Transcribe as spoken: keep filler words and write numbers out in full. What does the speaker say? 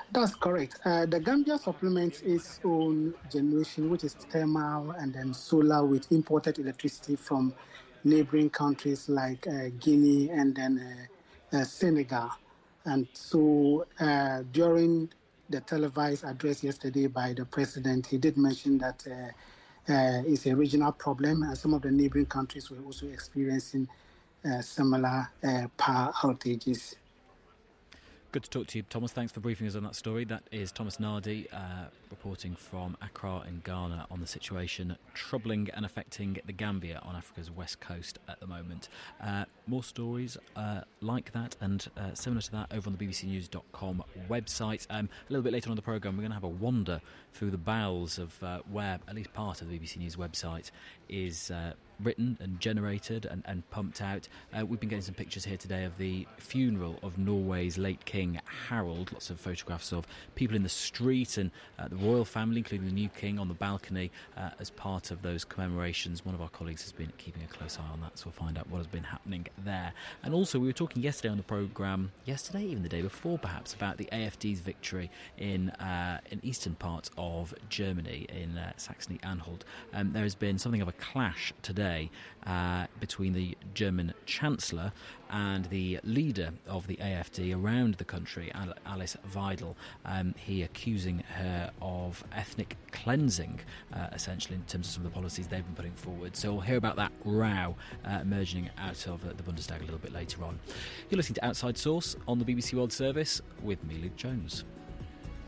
That's correct. Uh, the Gambia supplements its own generation, which is thermal and then solar, with imported electricity from neighboring countries like uh, Guinea and then uh, uh, Senegal. And so uh, during the televised address yesterday by the president, he did mention that uh, uh, it's a regional problem, and some of the neighboring countries were also experiencing uh, similar uh, power outages. Good to talk to you, Thomas. Thanks for briefing us on that story. That is Thomas Nardi uh, reporting from Accra in Ghana on the situation troubling and affecting the Gambia on Africa's west coast at the moment. Uh, more stories uh, like that and uh, similar to that over on the b b c news dot com website. Um, a little bit later on in the programme, we're going to have a wander through the bowels of uh, where at least part of the B B C News website is uh, written and generated and, and pumped out. Uh, we've been getting some pictures here today of the funeral of Norway's late King Harald. Lots of photographs of people in the street and uh, the royal family, including the new king, on the balcony uh, as part of those commemorations. One of our colleagues has been keeping a close eye on that, so we'll find out what has been happening there. And also, we were talking yesterday on the programme, yesterday, even the day before perhaps, about the A F D's victory in uh, in eastern parts of Germany, in uh, Saxony-Anhalt. Um, there has been something of a clash today Uh, between the German Chancellor and the leader of the A F D around the country, Alice Weidel. Um, he accusing her of ethnic cleansing, uh, essentially, in terms of some of the policies they've been putting forward. So we'll hear about that row uh, emerging out of uh, the Bundestag a little bit later on. You're listening to Outside Source on the B B C World Service with me, Luke Jones.